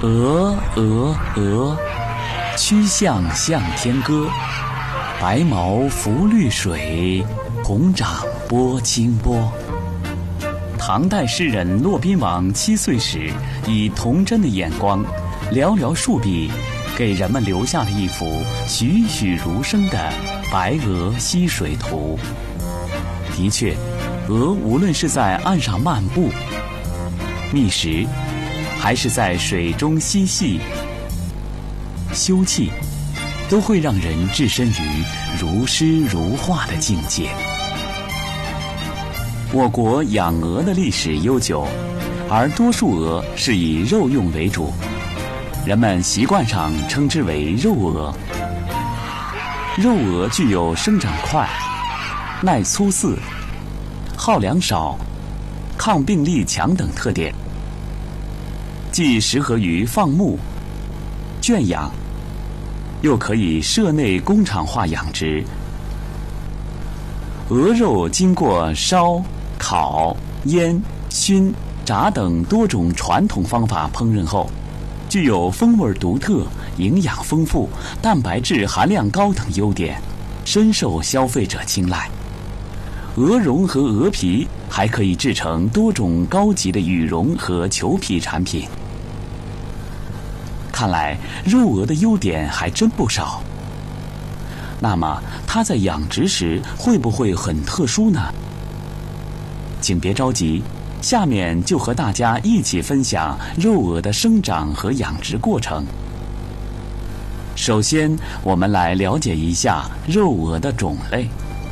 鹅，鹅，鹅，曲项向天歌。白毛浮绿水，红掌拨清波。唐代诗人骆宾王7岁时，以童真的眼光，寥寥数笔，给人们留下了一幅栩栩如生的白鹅戏水图。的确，鹅无论是在岸上漫步、觅食，还是在水中嬉戏、休憩，都会让人置身于如诗如画的境界。我国养鹅的历史悠久，而多数鹅是以肉用为主，人们习惯上称之为肉鹅。肉鹅具有生长快、耐粗饲、耗粮少、抗病力强等特点，既适合于放牧、圈养，又可以舍内工厂化养殖。鹅肉经过烧、烤、腌、熏、炸等多种传统方法烹饪后，具有风味独特、营养丰富、蛋白质含量高等优点，深受消费者青睐。鹅绒和鹅皮还可以制成多种高级的羽绒和裘皮产品。看来肉鹅的优点还真不少。那么它在养殖时会不会很特殊呢？请别着急，下面就和大家一起分享肉鹅的生长和养殖过程。首先，我们来了解一下肉鹅的种类。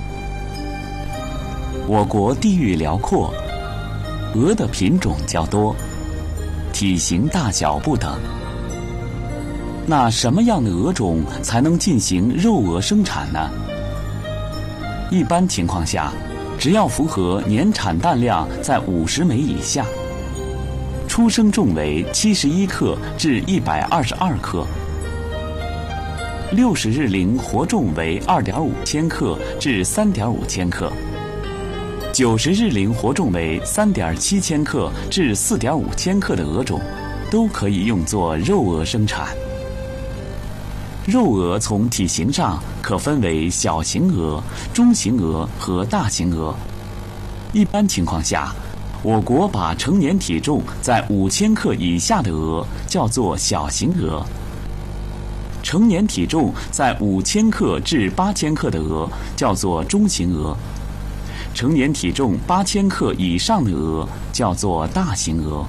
我国地域辽阔，鹅的品种较多，体型大小不等。那什么样的鹅种才能进行肉鹅生产呢？一般情况下，只要符合年产蛋量在50枚以下，出生重为71克至122克，60日龄活重为2.5千克至3.5千克，90日龄活重为3.7千克至4.5千克的鹅种，都可以用作肉鹅生产。肉鹅从体型上可分为小型鹅、中型鹅和大型鹅。一般情况下，我国把成年体重在5000克以下的鹅叫做小型鹅，成年体重在5000克至8000克的鹅叫做中型鹅，成年体重8000克以上的鹅叫做大型鹅。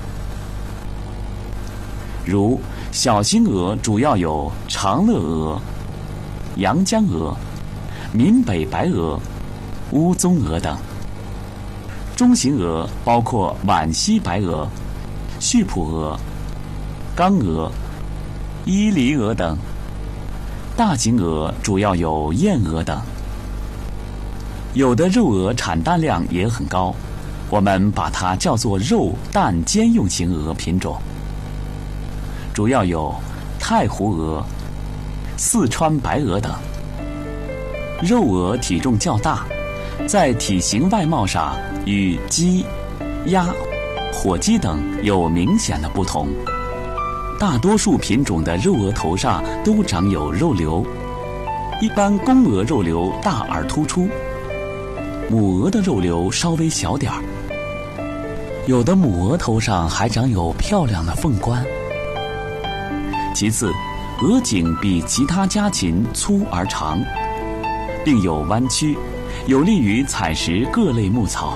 如小型鹅主要有长乐鹅、阳江鹅、闽北白鹅、乌鬃鹅等。中型鹅包括皖西白鹅、溆浦鹅、刚鹅、伊犁鹅等。大型鹅主要有燕鹅等。有的肉鹅产蛋量也很高，我们把它叫做肉蛋兼用型鹅品种，主要有太湖鹅、四川白鹅等。肉鹅体重较大，在体型外貌上与鸡、鸭、火鸡等有明显的不同。大多数品种的肉鹅头上都长有肉瘤，一般公鹅肉瘤大而突出，母鹅的肉瘤稍微小点儿。有的母鹅头上还长有漂亮的凤冠。其次，鹅颈比其他家禽粗而长，并有弯曲，有利于采食各类牧草。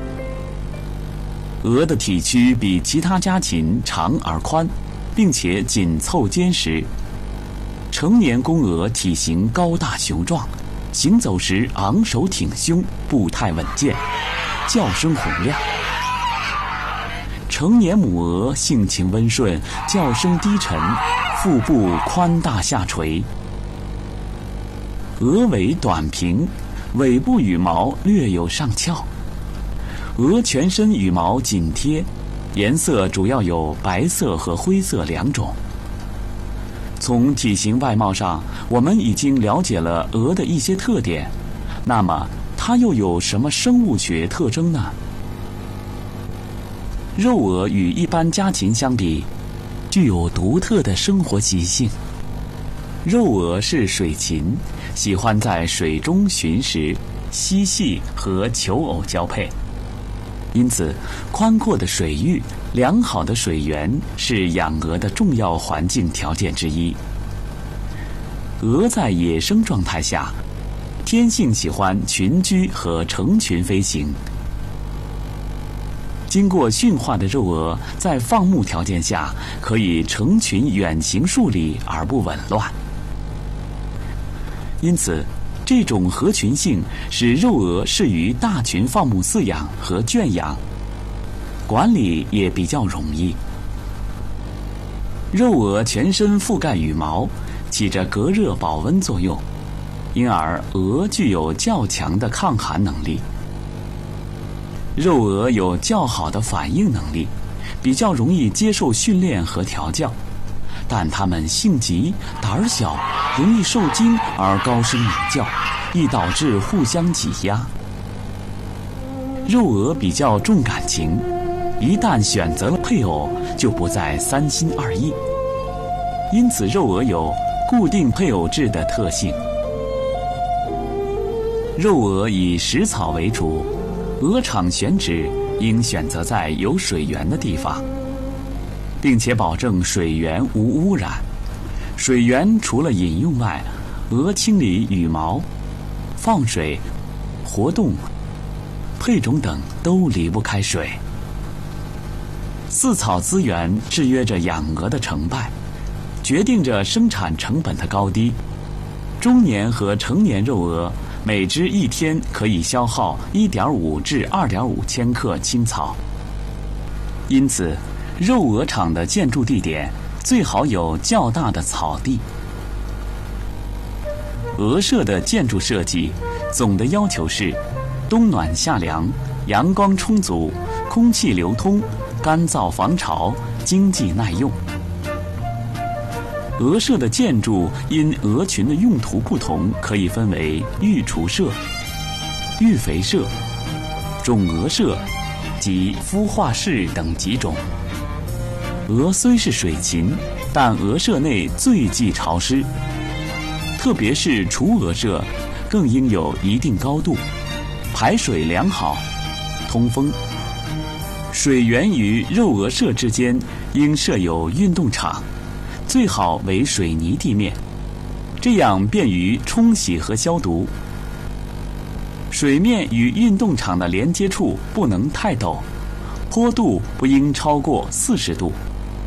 鹅的体躯比其他家禽长而宽，并且紧凑坚实。成年公鹅体型高大雄壮，行走时昂首挺胸，步态稳健，叫声洪亮。成年母鹅性情温顺，叫声低沉，腹部宽大下垂。鹅尾短平，尾部羽毛略有上翘。鹅全身羽毛紧贴，颜色主要有白色和灰色两种。从体型外貌上，我们已经了解了鹅的一些特点，那么它又有什么生物学特征呢？肉鹅与一般家禽相比， 具有独特的生活习性。肉鹅是水禽，喜欢在水中寻食、嬉戏和求偶交配，因此宽阔的水域、良好的水源是养鹅的重要环境条件之一。鹅在野生状态下，天性喜欢群居和成群飞行。经过驯化的肉鹅在放牧条件下，可以成群远行数里而不紊乱。因此，这种合群性使肉鹅适于大群放牧饲养和圈养，管理也比较容易。肉鹅全身覆盖羽毛，起着隔热保温作用，因而鹅具有较强的抗寒能力。肉鹅有较好的反应能力，比较容易接受训练和调教，但它们性急、胆小，容易受惊而高声鸣叫，易导致互相挤压。肉鹅比较重感情，一旦选择了配偶，就不再三心二意，因此肉鹅有固定配偶制的特性。肉鹅以食草为主，鹅场选址应选择在有水源的地方，并且保证水源无污染。水源除了饮用外，鹅清理羽毛、放水、活动、配种等都离不开水。饲草资源制约着养鹅的成败，决定着生产成本的高低。中年和成年肉鹅每只一天可以消耗 1.5 至 2.5 千克青草，因此肉鹅场的建筑地点最好有较大的草地。鹅舍的建筑设计总的要求是冬暖夏凉、阳光充足、空气流通、干燥防潮、经济耐用。鹅舍的建筑因鹅群的用途不同，可以分为育雏舍、育肥舍、种鹅舍及孵化室等几种。鹅虽是水禽，但鹅舍内最忌潮湿，特别是雏鹅舍更应有一定高度，排水良好，通风。水源与肉鹅舍之间应设有运动场，最好为水泥地面，这样便于冲洗和消毒。水面与运动场的连接处不能太陡，坡度不应超过40度。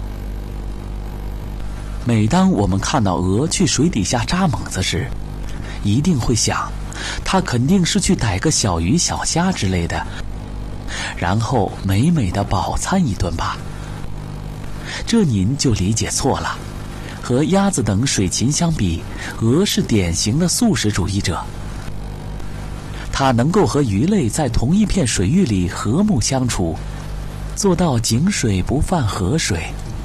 每当我们看到鹅去水底下扎猛子时，一定会想，它肯定是去逮个小鱼小虾之类的，然后美美的饱餐一顿吧。这您就理解错了。和鸭子等水禽相比，鹅是典型的素食主义者。它能够和鱼类在同一片水域里和睦相处，做到井水不犯河水。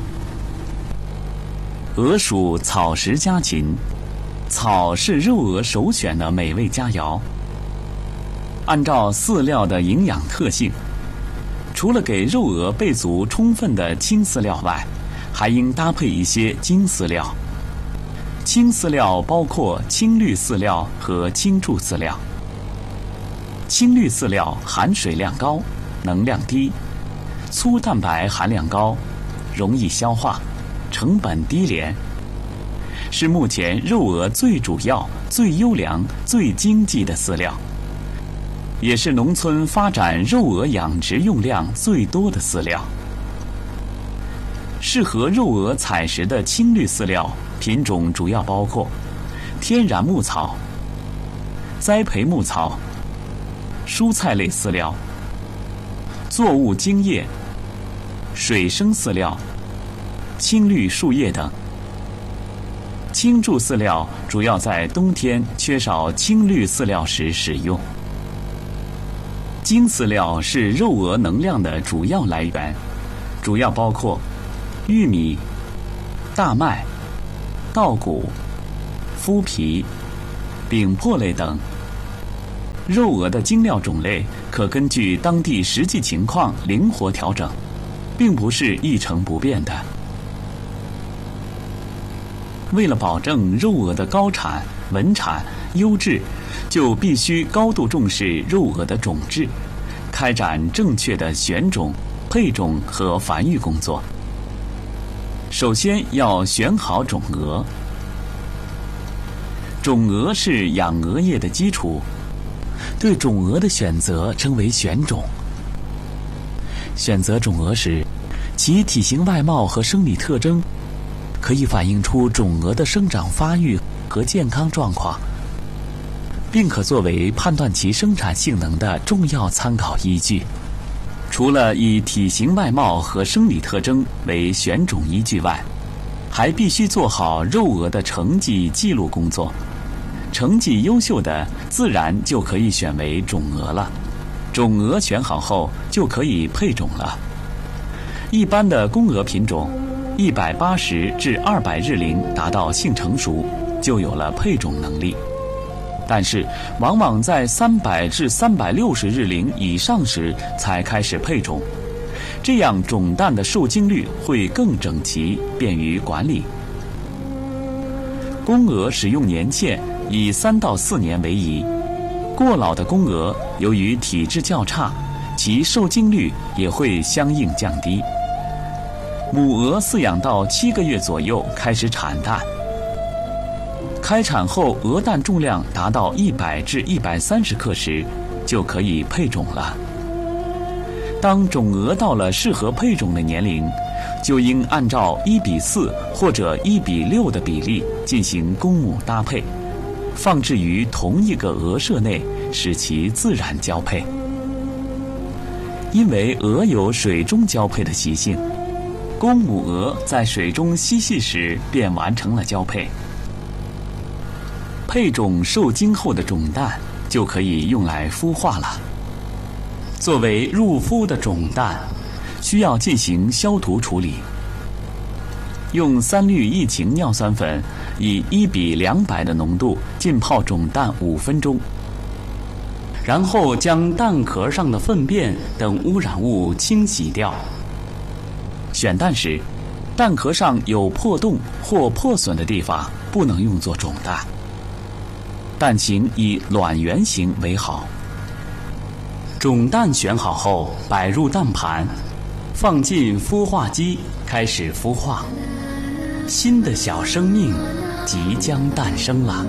鹅属草食家禽，草是肉鹅首选的美味佳肴。按照饲料的营养特性，除了给肉鹅备足充分的青饲料外，还应搭配一些精饲料。青饲料包括青绿饲料和青柱饲料。青绿饲料含水量高，能量低，粗蛋白含量高，容易消化，成本低廉，是目前肉鹅最主要、最优良、最经济的饲料，也是农村发展肉鹅养殖用量最多的饲料。适合肉鹅采食的青绿饲料品种主要包括天然牧草、栽培牧草、蔬菜类饲料、作物精液、水生饲料、青绿树叶等。青柱饲料主要在冬天缺少青绿饲料时使用。精饲料是肉鹅能量的主要来源，主要包括玉米、大麦、稻谷、麸皮、饼粕类等。肉鹅的精料种类可根据当地实际情况灵活调整，并不是一成不变的。 为了保证肉鹅的高产、稳产、优质，就必须高度重视肉鹅的种质，开展正确的选种、配种和繁育工作。首先要选好种鹅。种鹅是养鹅业的基础，对种鹅的选择称为选种。选择种鹅时，其体型外貌和生理特征可以反映出种鹅的生长发育和健康状况，并可作为判断其生产性能的重要参考依据。除了以体型外貌和生理特征为选种依据外，还必须做好肉鹅的成绩记录工作。成绩优秀的，自然就可以选为种鹅了。种鹅选好后，就可以配种了。一般的公鹅品种，180至200日龄达到性成熟，就有了配种能力。但是，往往在300至360日龄以上时才开始配种，这样种蛋的受精率会更整齐，便于管理。公鹅使用年限以3到4年为宜，过老的公鹅由于体质较差，其受精率也会相应降低。母鹅饲养到7个月左右开始产蛋，开产后鹅蛋重量达到100至130克时，就可以配种了。当种鹅到了适合配种的年龄，就应按照1:4或者1:6的比例进行公母搭配，放置于同一个鹅舍内，使其自然交配。因为鹅有水中交配的习性，公母鹅在水中嬉戏时便完成了交配。配种受精后的种蛋就可以用来孵化了。作为入孵的种蛋，需要进行消毒处理。用3氯异氰尿酸粉以1:200的浓度浸泡种蛋5分钟，然后将蛋壳上的粪便等污染物清洗掉。选蛋时，蛋壳上有破洞或破损的地方不能用作种蛋，蛋形以卵圆形为好。种蛋选好后，摆入蛋盘，放进孵化机，开始孵化。新的小生命即将诞生了。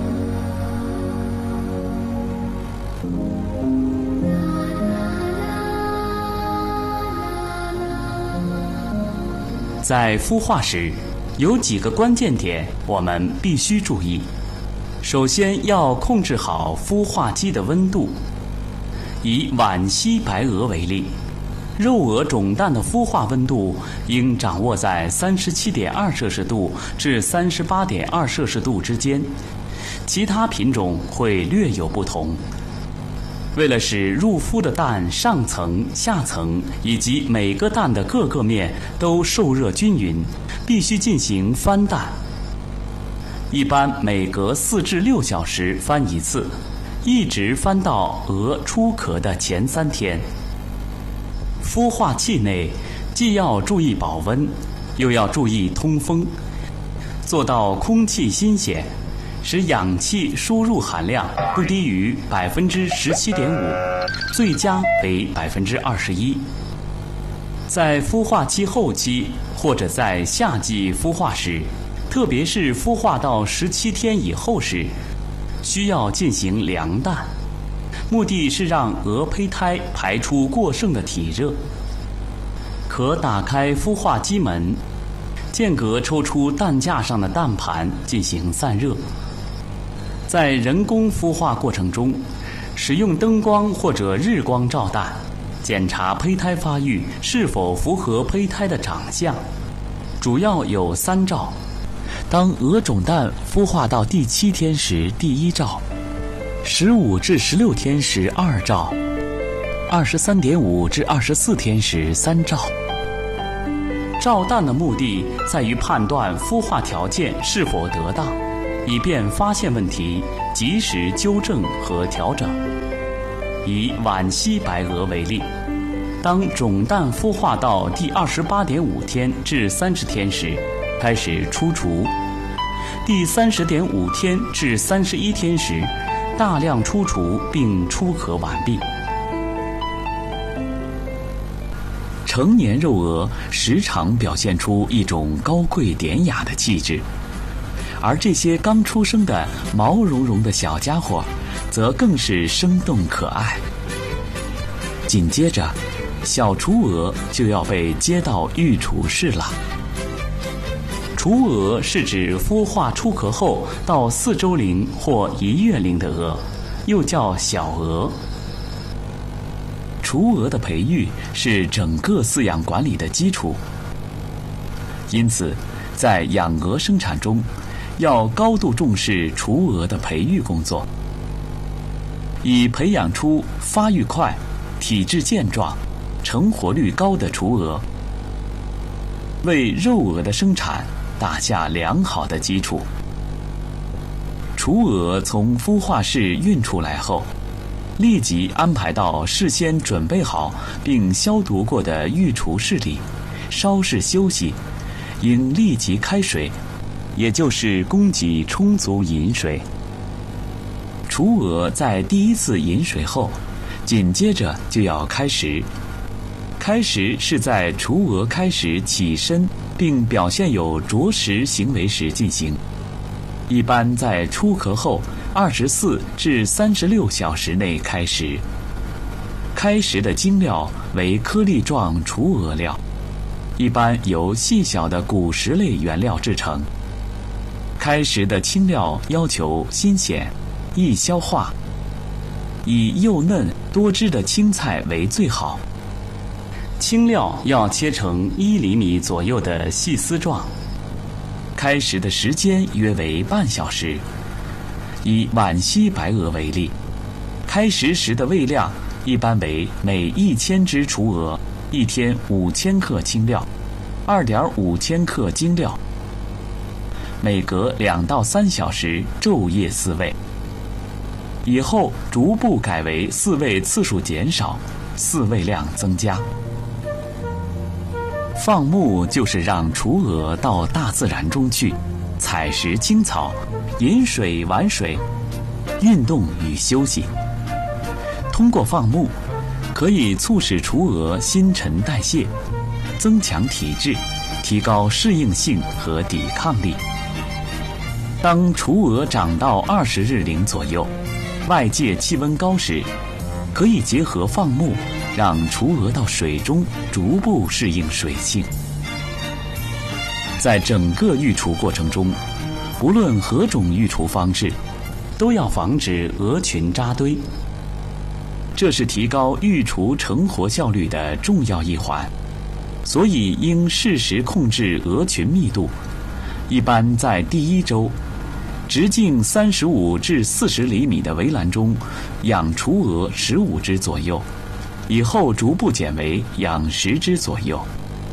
在孵化时，有几个关键点我们必须注意。首先要控制好孵化机的温度。以皖西白鹅为例，肉鹅种蛋的孵化温度应掌握在37.2摄氏度至38.2摄氏度之间，其他品种会略有不同。为了使入孵的蛋上层、下层以及每个蛋的各个面都受热均匀，必须进行翻蛋。一般每隔4至6小时翻一次，一直翻到鹅出壳的前3天。孵化器内既要注意保温，又要注意通风，做到空气新鲜，使氧气输入含量不低于17.5%，最佳为21%。在孵化期后期或者在夏季孵化时，特别是孵化到17天以后时，需要进行凉蛋，目的是让鹅胚胎排出过剩的体热。可打开孵化机门，间隔抽出蛋架上的蛋盘进行散热。在人工孵化过程中，使用灯光或者日光照蛋，检查胚胎发育是否符合胚胎的长相，主要有3照。当鹅种蛋孵化到第7天时第1照，15至16天时2照，23.5至24天时3照。照蛋的目的在于判断孵化条件是否得当，以便发现问题，及时纠正和调整。以皖西白鹅为例，当种蛋孵化到第28.5天至30天时，开始出雏， 第30.5天至31天时，大量出雏并出壳完毕。 成年肉鹅时常表现出一种高贵典雅的气质，而这些刚出生的毛茸茸的小家伙，则更是生动可爱。紧接着，小雏鹅就要被接到育雏室了。 雏鹅是指孵化出壳后到4周龄或1月龄的鹅，又叫小鹅。 雏鹅的培育是整个饲养管理的基础，因此，在养鹅生产中，要高度重视雏鹅的培育工作，以培养出发育快、体质健壮、成活率高的雏鹅，为肉鹅的生产打下良好的基础。雏鹅从孵化室运出来后，立即安排到事先准备好并消毒过的育雏室里，稍事休息，应立即开水，也就是供给充足饮水。雏鹅在第一次饮水后，紧接着就要开食。开食是在雏鹅开始起身并表现有啄食行为时进行，一般在出壳后24至36小时内开食。开食的精料为颗粒状雏鹅料，一般由细小的骨石类原料制成。开食的青料要求新鲜、易消化，以幼嫩多汁的青菜为最好。 青料要切成1厘米左右的细丝状。开食的时间约为半小时。以皖西白鹅为例，开食时的喂量一般为每1000只雏鹅1天5000克青料，2.5千克精料，每隔2到3小时昼夜饲喂。以后逐步改为饲喂次数减少，饲喂量增加。放牧就是让雏鹅到大自然中去，采食青草，饮水玩水，运动与休息。通过放牧，可以促使雏鹅新陈代谢，增强体质，提高适应性和抵抗力。当雏鹅长到20日龄左右，外界气温高时，可以结合放牧，让雏鹅到水中逐步适应水性。在整个育雏过程中，不论何种育雏方式，都要防止鹅群扎堆，这是提高育雏成活效率的重要一环，所以应适时控制鹅群密度。一般在第1周，直径35至40厘米的围栏中养雏鹅15只左右，以后逐步减为养10只左右。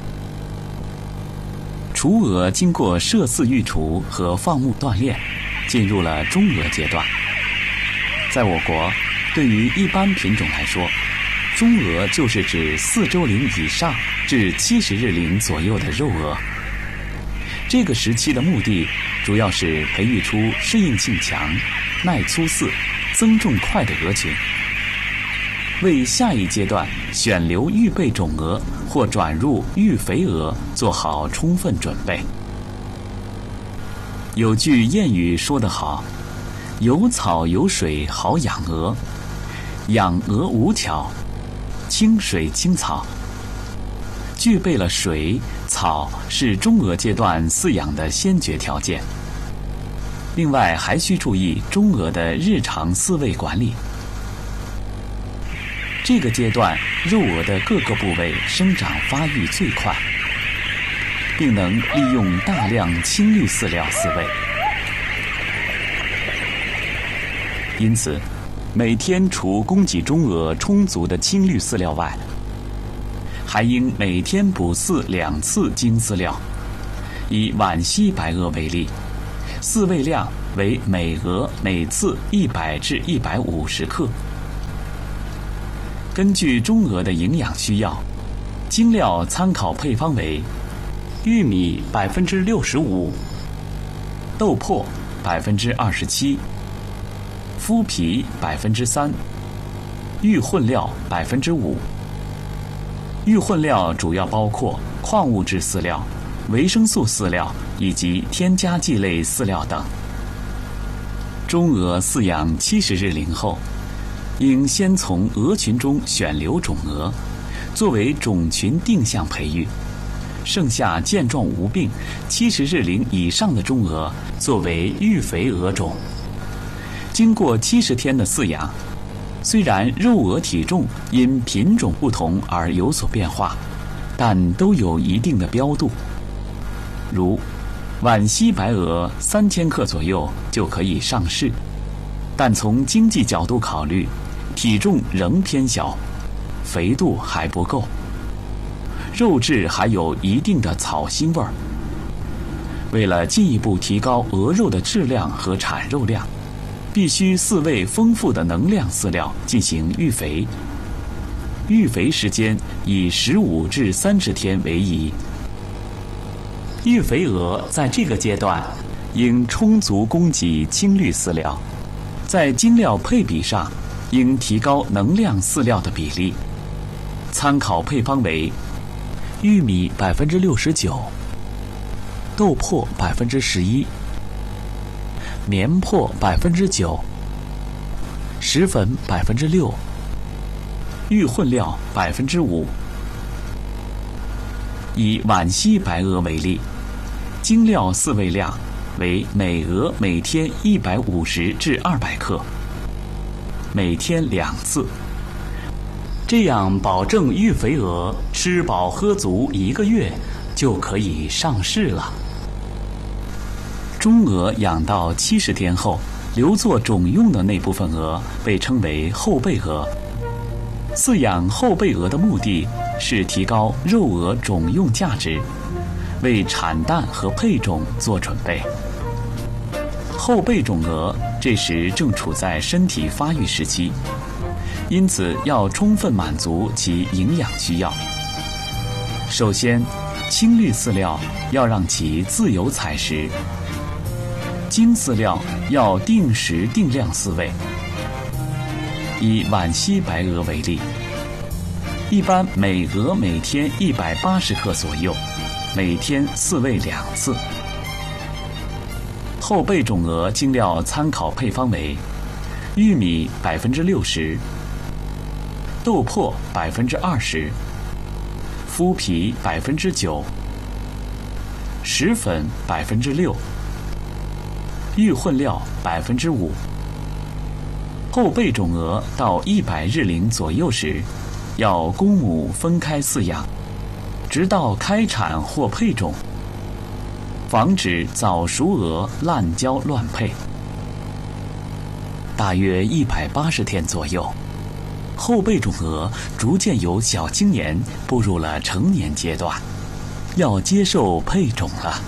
雏鹅经过设饲育雏和放牧锻炼，进入了中鹅阶段。在我国，对于一般品种来说，中鹅就是指4周龄以上至70日龄左右的肉鹅。这个时期的目的主要是培育出适应性强、耐粗饲、增重快的鹅群，为下一阶段选留预备种鹅或转入育肥鹅做好充分准备。有句谚语说得好，有草有水好养鹅，养鹅无巧，清水清草。具备了水、草是中鹅阶段饲养的先决条件。另外还需注意中鹅的日常饲喂管理。这个阶段，肉鹅的各个部位生长发育最快，并能利用大量青绿饲料饲喂。因此，每天除供给中鹅充足的青绿饲料外，还应每天补饲2次精饲料。以皖西白鹅为例，饲喂量为每鹅每次100至150克。根据中鹅的营养需要，精料参考配方为：玉米65%， 豆粕27%，麸皮3%，预混料5%。预混料主要包括矿物质饲料、维生素饲料以及添加剂类饲料等。中鹅饲养70日龄后，应先从鹅群中选留种鹅，作为种群定向培育。剩下健壮无病、70日龄以上的中鹅作为育肥鹅种。经过70天的饲养，虽然肉鹅体重因品种不同而有所变化，但都有一定的标度。如皖西白鹅3000克左右就可以上市，但从经济角度考虑，体重仍偏小，肥度还不够，肉质还有一定的草腥味儿。为了进一步提高鹅肉的质量和产肉量，必须饲喂丰富的能量饲料进行育肥。育肥时间以15至30天为宜。育肥鹅在这个阶段应充足供给青绿饲料，在精料配比上应提高能量饲料的比例。参考配方为：玉米69%，豆粕11%，棉粕9%，食粉6%，预混料5%。以皖西白鹅为例，精料饲喂量为每鹅每天150至200克，每天2次。这样保证育肥鹅吃饱喝足1个月就可以上市了。中鹅养到70天后，留作种用的那部分鹅被称为后备鹅。饲养后备鹅的目的是提高肉鹅种用价值，为产蛋和配种做准备。后备种鹅这时正处在身体发育时期，因此要充分满足其营养需要。首先，青绿饲料要让其自由采食，精饲料要定时定量饲喂。以皖西白鹅为例，一般每鹅每天180克左右，每天饲喂2次。后备种鹅精料参考配方为：玉米60%，豆粕20%，麸皮9%，食粉6%，预混料5%。后备种鹅到100日龄左右时，要公母分开饲养，直到开产或配种，防止早熟鹅滥交乱配。大约180天左右，后备种鹅逐渐由小青年步入了成年阶段，要接受配种了。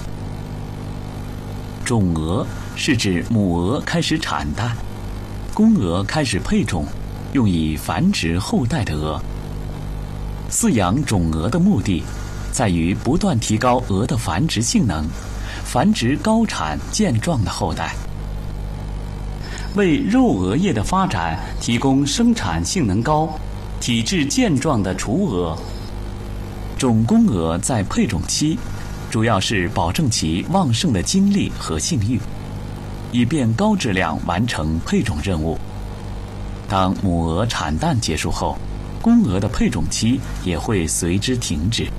种鹅是指母鹅开始产蛋，公鹅开始配种，用以繁殖后代的鹅。饲养种鹅的目的在于不断提高鹅的繁殖性能，繁殖高产健壮的后代，为肉鹅业的发展提供生产性能高、体质健壮的雏鹅。种公鹅在配种期主要是保证其旺盛的精力和性欲，以便高质量完成配种任务。当母鹅产蛋结束后，公鹅的配种期也会随之停止。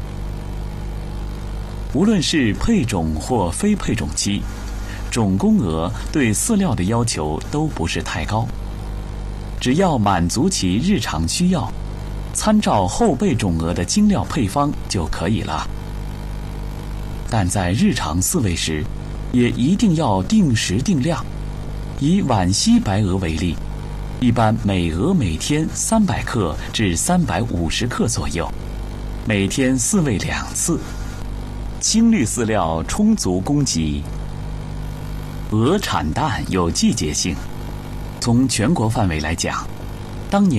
无论是配种或非配种期，种公鹅对饲料的要求都不是太高，只要满足其日常需要，参照后备种鹅的精料配方就可以了。但在日常饲喂时，也一定要定时定量。以皖西白鹅为例，一般每鹅每天300克至350克左右，每天饲喂2次。青绿饲料充足供给。鹅产蛋有季节性，从全国范围来讲，当年